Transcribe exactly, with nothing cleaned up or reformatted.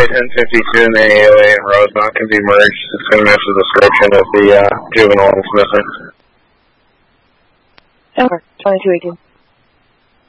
ten fifty-two and the A O A in Rosemont can be merged. It's going to match the description of the uh, juvenile that's missing. Over, twenty-two eighteen.